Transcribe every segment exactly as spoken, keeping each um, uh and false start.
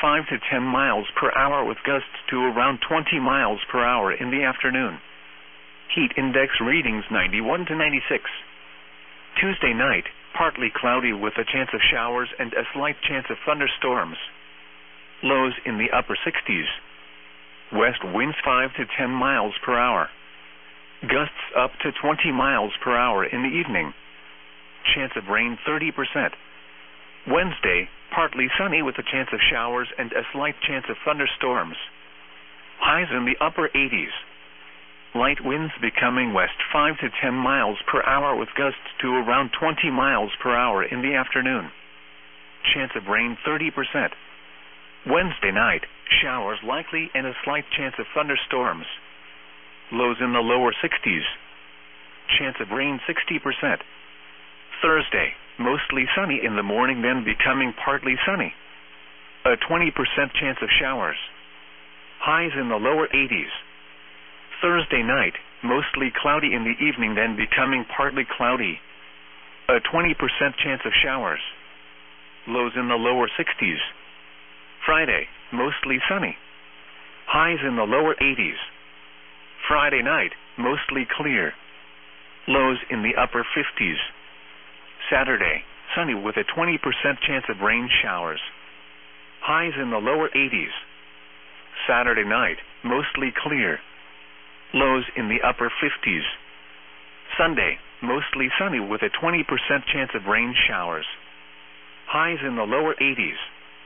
five to ten miles per hour with gusts to around twenty miles per hour in the afternoon. Heat index readings ninety-one to ninety-six. Tuesday night, partly cloudy with a chance of showers and a slight chance of thunderstorms. Lows in the upper sixties. West winds five to ten miles per hour. Gusts up to twenty miles per hour in the evening. Chance of rain thirty percent. Wednesday, partly sunny with a chance of showers and a slight chance of thunderstorms. Highs in the upper eighties. Light winds becoming west five to ten miles per hour with gusts to around twenty miles per hour in the afternoon. Chance of rain thirty percent. Wednesday night, showers likely and a slight chance of thunderstorms. Lows in the lower sixties. Chance of rain sixty percent. Thursday, mostly sunny in the morning, then becoming partly sunny. A twenty percent chance of showers. Highs in the lower eighties. Thursday night, mostly cloudy in the evening, then becoming partly cloudy. A twenty percent chance of showers. Lows in the lower sixties. Friday, mostly sunny. Highs in the lower eighties. Friday night, mostly clear. Lows in the upper fifties. Saturday, sunny with a twenty percent chance of rain showers. Highs in the lower eighties. Saturday night, mostly clear. Lows in the upper fifties. Sunday, mostly sunny with a twenty percent chance of rain showers. Highs in the lower eighties.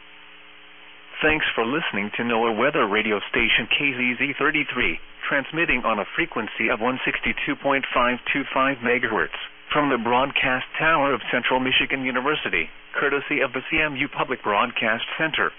Thanks for listening to NOAA Weather Radio Station K Z Z thirty-three, transmitting on a frequency of one sixty-two point five two five megahertz from the broadcast tower of Central Michigan University, courtesy of the C M U Public Broadcast Center.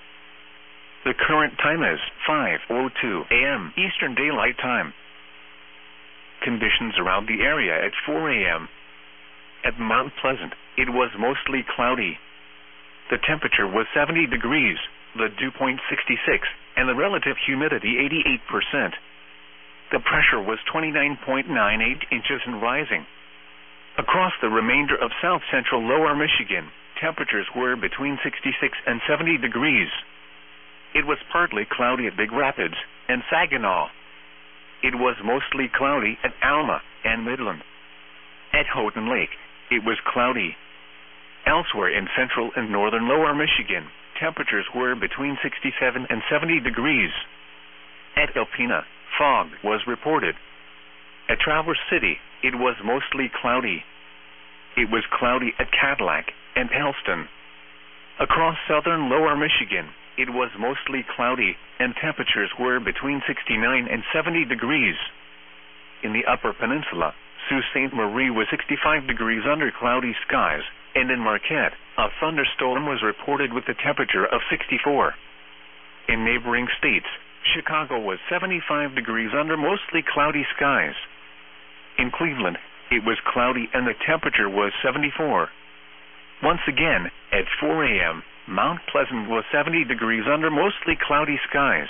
The current time is five oh two a m Eastern Daylight Time. Conditions around the area at four a m At Mount Pleasant, it was mostly cloudy. The temperature was seventy degrees, the dew point sixty-six, and the relative humidity eighty-eight percent. The pressure was twenty-nine point nine eight inches and rising. Across the remainder of south-central lower Michigan, temperatures were between sixty-six and seventy degrees. It was partly cloudy at Big Rapids and Saginaw. It was mostly cloudy at Alma and Midland. At Houghton Lake, it was cloudy. Elsewhere in central and northern lower Michigan, temperatures were between sixty-seven and seventy degrees. At Alpena, fog was reported. At Traverse City, it was mostly cloudy. It was cloudy at Cadillac and Helston. Across southern lower Michigan, it was mostly cloudy, and temperatures were between sixty-nine and seventy degrees. In the Upper Peninsula, Sault Ste. Marie was sixty-five degrees under cloudy skies, and in Marquette, a thunderstorm was reported with a temperature of sixty-four. In neighboring states, Chicago was seventy-five degrees under mostly cloudy skies. In Cleveland, it was cloudy and the temperature was seventy-four. Once again, at four a m, Mount Pleasant was seventy degrees under mostly cloudy skies.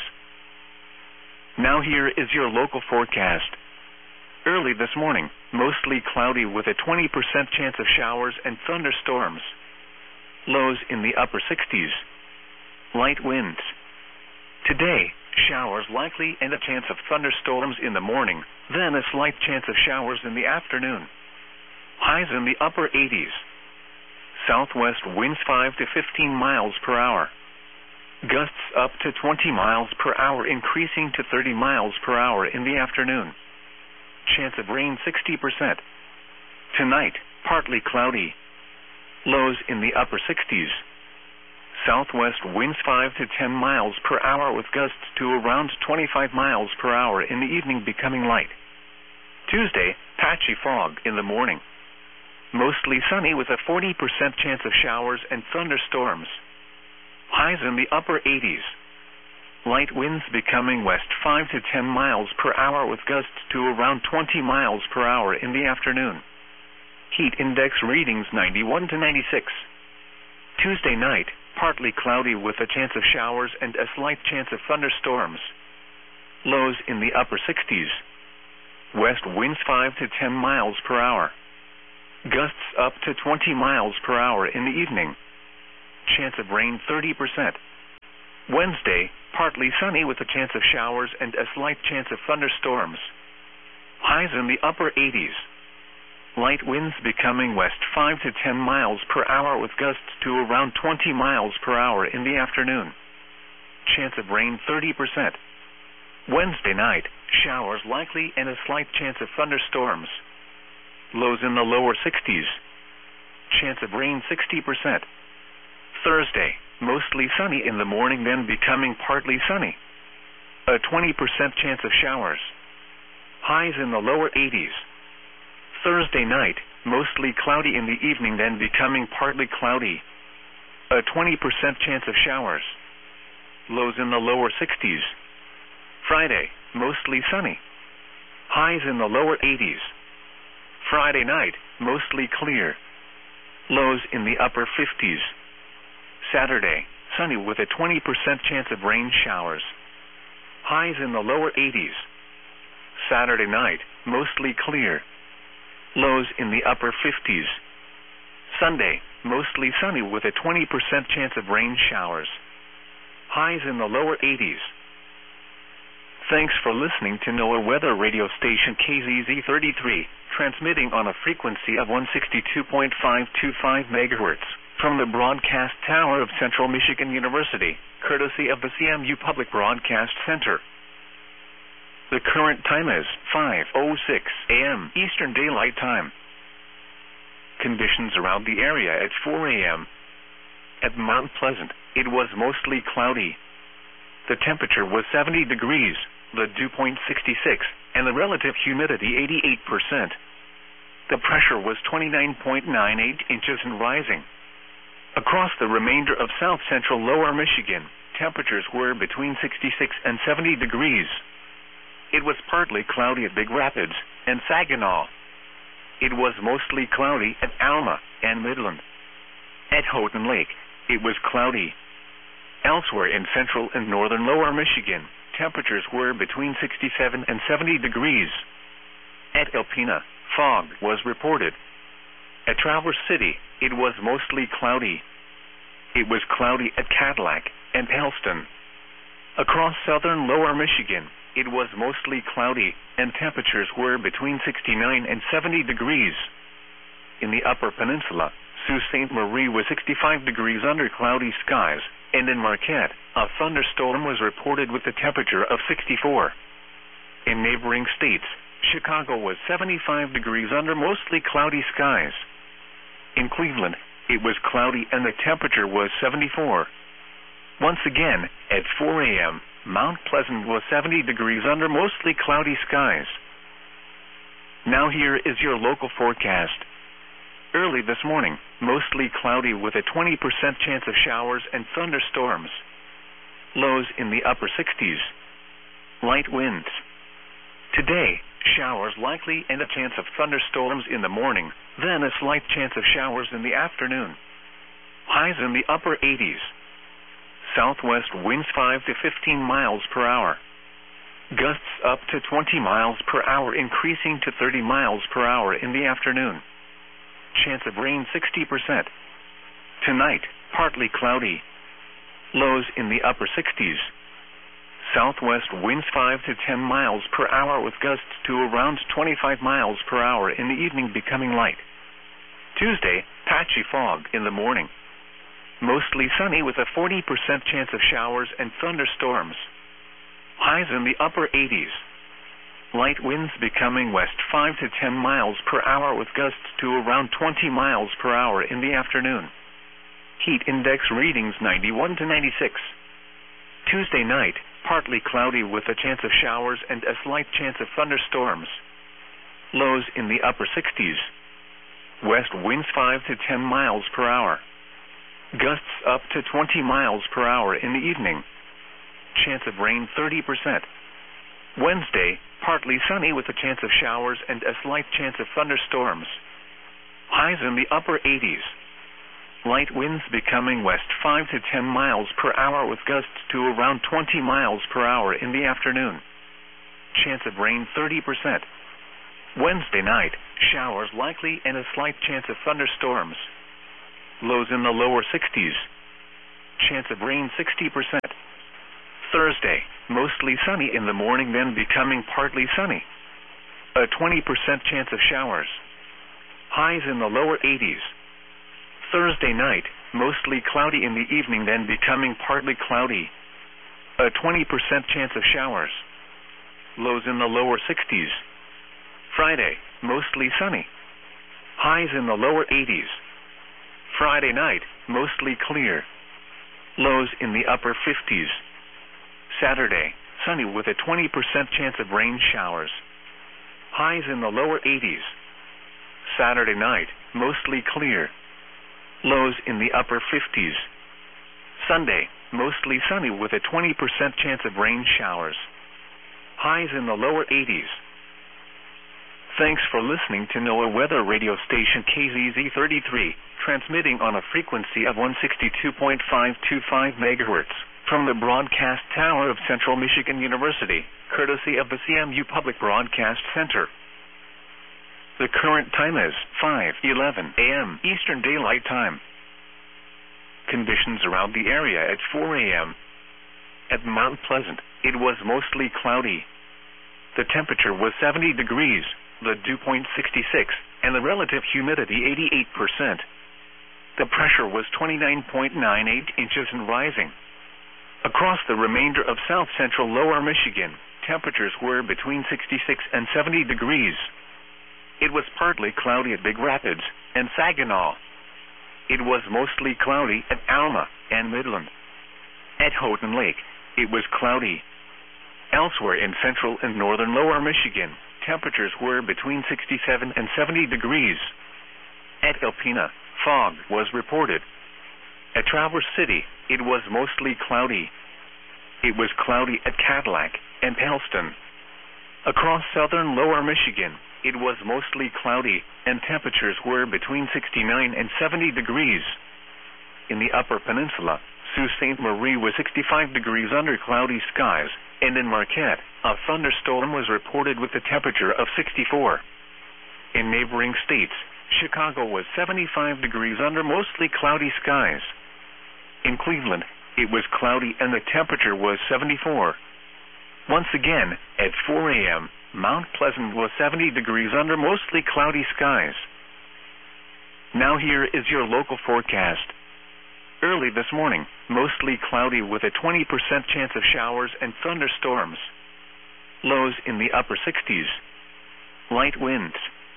Now here is your local forecast. Early this morning, mostly cloudy with a twenty percent chance of showers and thunderstorms. Lows in the upper sixties. Light winds. Today, showers likely and a chance of thunderstorms in the morning, then a slight chance of showers in the afternoon. Highs in the upper eighties. Southwest winds five to fifteen miles per hour. Gusts up to twenty miles per hour, increasing to thirty miles per hour in the afternoon. Chance of rain sixty percent. Tonight, partly cloudy. Lows in the upper sixties. Southwest winds five to ten miles per hour with gusts to around twenty-five miles per hour in the evening, becoming light. Tuesday, patchy fog in the morning. Mostly sunny with a forty percent chance of showers and thunderstorms. Highs in the upper eighties. Light winds becoming west five to ten miles per hour with gusts to around twenty miles per hour in the afternoon. Heat index readings ninety-one to ninety-six. Tuesday night, partly cloudy with a chance of showers and a slight chance of thunderstorms. Lows in the upper sixties. West winds five to ten miles per hour. Gusts up to twenty miles per hour in the evening. Chance of rain thirty percent. Wednesday, partly sunny with a chance of showers and a slight chance of thunderstorms. Highs in the upper eighties. Light winds becoming west five to ten miles per hour with gusts to around twenty miles per hour in the afternoon. Chance of rain thirty percent. Wednesday night, showers likely and a slight chance of thunderstorms. Lows in the lower sixties. Chance of rain sixty percent. Thursday, mostly sunny in the morning then becoming partly sunny. A twenty percent chance of showers. Highs in the lower eighties. Thursday night, mostly cloudy in the evening then becoming partly cloudy. A twenty percent chance of showers. Lows in the lower sixties. Friday, mostly sunny. Highs in the lower eighties. Friday night, mostly clear. Lows in the upper fifties. Saturday, sunny with a twenty percent chance of rain showers. Highs in the lower eighties. Saturday night, mostly clear. Lows in the upper fifties. Sunday, mostly sunny with a twenty percent chance of rain showers. Highs in the lower eighties. Thanks for listening to NOAA Weather Radio Station K Z Z thirty-three, transmitting on a frequency of one sixty-two point five two five megahertz from the broadcast tower of Central Michigan University, courtesy of the C M U Public Broadcast Center. The current time is five oh six a m Eastern Daylight Time. Conditions around the area at four a m At Mount Pleasant, it was mostly cloudy. The temperature was seventy degrees, the dew point sixty-six, and the relative humidity eighty-eight percent. The pressure was twenty-nine point nine eight inches and rising. Across the remainder of south-central lower Michigan, temperatures were between sixty-six and seventy degrees. It was partly cloudy at Big Rapids and Saginaw. It was mostly cloudy at Alma and Midland. At Houghton Lake, it was cloudy. Elsewhere in central and northern lower Michigan, temperatures were between sixty-seven and seventy degrees. At Alpena, fog was reported. At Traverse City, it was mostly cloudy. It was cloudy at Cadillac and Helston. Across southern lower Michigan, it was mostly cloudy, and temperatures were between sixty-nine and seventy degrees. In the upper peninsula, Sault Ste. Marie was sixty-five degrees under cloudy skies, and in Marquette, a thunderstorm was reported with a temperature of sixty-four. In neighboring states, Chicago was seventy-five degrees under mostly cloudy skies. In Cleveland, it was cloudy and the temperature was seventy-four. Once again, at four a m, Mount Pleasant was seventy degrees under mostly cloudy skies. Now here is your local forecast. Early this morning, mostly cloudy with a twenty percent chance of showers and thunderstorms. Lows in the upper sixties. Light winds. Today, showers likely and a chance of thunderstorms in the morning, then a slight chance of showers in the afternoon. Highs in the upper eighties. Southwest winds five to fifteen miles per hour. Gusts up to twenty miles per hour increasing to thirty miles per hour in the afternoon. Chance of rain sixty percent. Tonight, partly cloudy. Lows in the upper sixties. Southwest winds five to ten miles per hour with gusts to around twenty-five miles per hour in the evening becoming light. Tuesday, patchy fog in the morning. Mostly sunny with a forty percent chance of showers and thunderstorms. Highs in the upper eighties. Light winds becoming west five to ten miles per hour with gusts to around twenty miles per hour in the afternoon. Heat index readings ninety-one to ninety-six. Tuesday night, partly cloudy with a chance of showers and a slight chance of thunderstorms. Lows in the upper sixties. West winds five to ten miles per hour. Gusts up to twenty miles per hour in the evening. Chance of rain thirty percent. Wednesday, partly sunny with a chance of showers and a slight chance of thunderstorms. Highs in the upper eighties. Light winds becoming west five to ten miles per hour with gusts to around twenty miles per hour in the afternoon. Chance of rain thirty percent. Wednesday night, showers likely and a slight chance of thunderstorms. Lows in the lower sixties. Chance of rain sixty percent. Thursday, mostly sunny in the morning then becoming partly sunny. A twenty percent chance of showers. Highs in the lower eighties. Thursday night, mostly cloudy in the evening then becoming partly cloudy. A twenty percent chance of showers. Lows in the lower sixties. Friday, mostly sunny. Highs in the lower eighties. Friday night, mostly clear. Lows in the upper fifties. Saturday, sunny with a twenty percent chance of rain showers. Highs in the lower eighties. Saturday night, mostly clear. Lows in the upper fifties. Sunday, mostly sunny with a twenty percent chance of rain showers. Highs in the lower eighties. Thanks for listening to NOAA Weather Radio Station K Z Z thirty-three, transmitting on a frequency of one sixty-two point five two five megahertz from the broadcast tower of Central Michigan University, courtesy of the C M U Public Broadcast Center. The current time is five eleven a m Eastern Daylight Time. Conditions around the area at four a m At Mount Pleasant, it was mostly cloudy. The temperature was seventy degrees, the dew point sixty-six, and the relative humidity eighty-eight percent. The pressure was twenty-nine point nine eight inches and rising. Across the remainder of south-central lower Michigan, temperatures were between sixty-six and seventy degrees. It was partly cloudy at Big Rapids and Saginaw. It was mostly cloudy at Alma and Midland. At Houghton Lake, it was cloudy. Elsewhere in central and northern lower Michigan, temperatures were between sixty-seven and seventy degrees. At Alpena, fog was reported. At Traverse City, it was mostly cloudy. It was cloudy at Cadillac and Pellston. Across southern lower Michigan, it was mostly cloudy, and temperatures were between sixty-nine and seventy degrees. In the Upper Peninsula, Sault Ste. Marie was sixty-five degrees under cloudy skies, and in Marquette, a thunderstorm was reported with a temperature of sixty-four. In neighboring states, Chicago was seventy-five degrees under mostly cloudy skies. In Cleveland, it was cloudy and the temperature was seventy-four. Once again, at four a m, Mount Pleasant was seventy degrees under mostly cloudy skies. Now here is your local forecast. Early this morning, mostly cloudy with a twenty percent chance of showers and thunderstorms. Lows in the upper sixties. Light winds.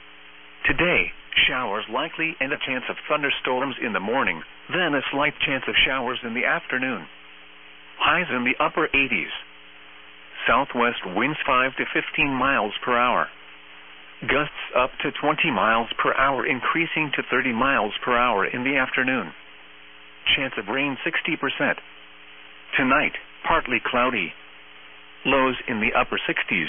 Today, showers likely and a chance of thunderstorms in the morning, then a slight chance of showers in the afternoon. Highs in the upper eighties. Southwest winds five to fifteen miles per hour. Gusts up to twenty miles per hour, increasing to thirty miles per hour in the afternoon. Chance of rain sixty percent. Tonight, partly cloudy. Lows in the upper sixties.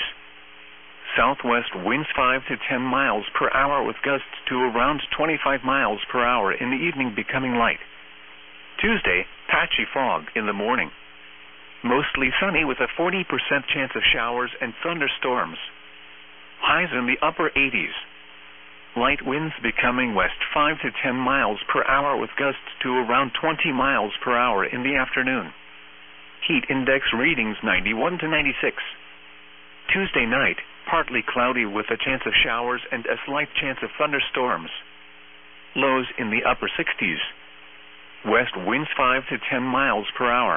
Southwest winds five to ten miles per hour with gusts to around twenty-five miles per hour in the evening, becoming light. Tuesday, patchy fog in the morning. Mostly sunny with a forty percent chance of showers and thunderstorms. Highs in the upper eighties. Light winds becoming west five to ten miles per hour with gusts to around twenty miles per hour in the afternoon. Heat index readings ninety-one to ninety-six. Tuesday night, partly cloudy with a chance of showers and a slight chance of thunderstorms. Lows in the upper sixties. West winds five to ten miles per hour.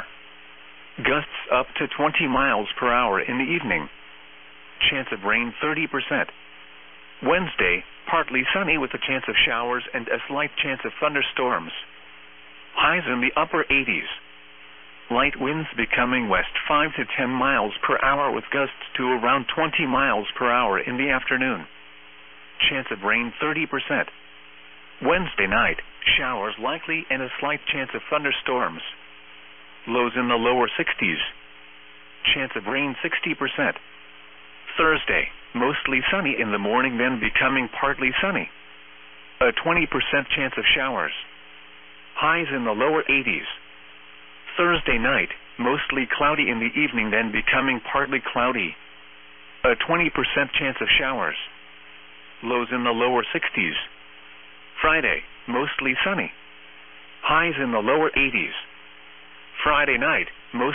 Gusts up to twenty miles per hour in the evening. Chance of rain thirty percent. Wednesday, partly sunny with a chance of showers and a slight chance of thunderstorms. Highs in the upper eighties. Light winds becoming west five to ten miles per hour with gusts to around twenty miles per hour in the afternoon. Chance of rain thirty percent. Wednesday night, showers likely and a slight chance of thunderstorms. Lows in the lower sixties. Chance of rain sixty percent. Thursday, mostly sunny in the morning then becoming partly sunny. A twenty percent chance of showers. Highs in the lower eighties. Thursday night, mostly cloudy in the evening then becoming partly cloudy. A twenty percent chance of showers. Lows in the lower sixties. Friday, mostly sunny. Highs in the lower eighties. Friday night,